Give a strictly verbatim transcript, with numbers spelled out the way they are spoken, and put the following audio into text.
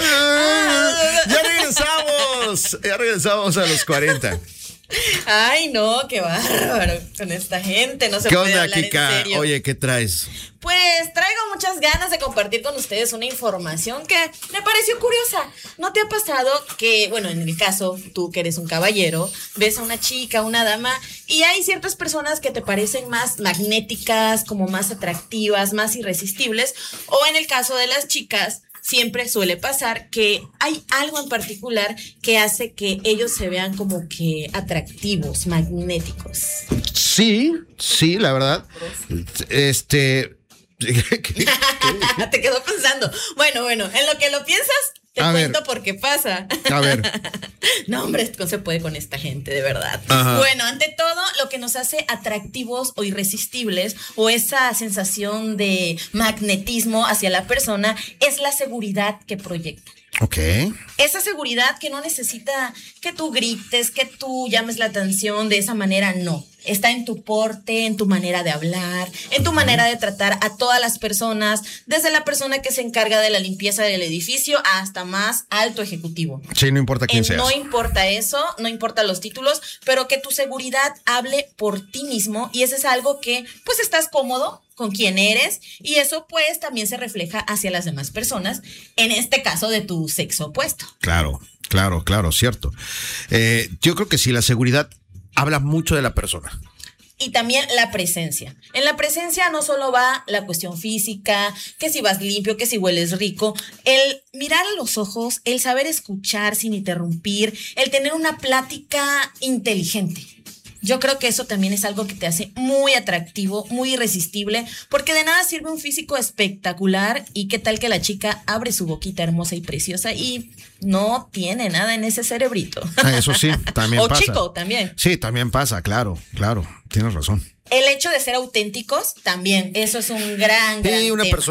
Ya regresamos. Ya regresamos a los cuarenta. Ay, no, qué bárbaro con esta gente. No se ¿Qué puede onda, hablar Kika? en serio. Oye, ¿qué traes? Pues traigo muchas ganas de compartir con ustedes una información que me pareció curiosa. ¿No te ha pasado que, bueno, en el caso, tú que eres un caballero, ves a una chica, una dama, y hay ciertas personas que te parecen más magnéticas, como más atractivas, más irresistibles? O en el caso de las chicas, siempre suele pasar que hay algo en particular que hace que ellos se vean como que atractivos, magnéticos. Sí, sí, la verdad. Este... Te quedó pensando. Bueno, bueno, en lo que lo piensas, te A cuento ver. por qué pasa. A ver. No, hombre, no se puede con esta gente, de verdad. Ajá. Bueno, ante todo, lo que nos hace atractivos o irresistibles, o esa sensación de magnetismo hacia la persona, es la seguridad que proyecta. Ok. Esa seguridad que no necesita que tú grites, que tú llames la atención de esa manera, no. Está en tu porte, en tu manera de hablar, en tu manera de tratar a todas las personas, desde la persona que se encarga de la limpieza del edificio hasta más alto ejecutivo. Sí, no importa quién Eh, seas. no importa eso, no importa los títulos, pero que tu seguridad hable por ti mismo, y eso es algo que pues estás cómodo con quien eres, y eso pues también se refleja hacia las demás personas, en este caso de tu sexo opuesto. Claro, claro, claro, cierto. Eh, yo creo que sí, la seguridad habla mucho de la persona. Y también la presencia. En la presencia no solo va la cuestión física, que si vas limpio, que si hueles rico, el mirar a los ojos, el saber escuchar sin interrumpir, el tener una plática inteligente. Yo creo que eso también es algo que te hace muy atractivo, muy irresistible, porque de nada sirve un físico espectacular y qué tal que la chica abre su boquita hermosa y preciosa y no tiene nada en ese cerebrito. Ah, eso sí, también o pasa. O chico también. Sí, también pasa, claro, claro, tienes razón. El hecho de ser auténticos también, eso es un gran, gran Sí, una tema. persona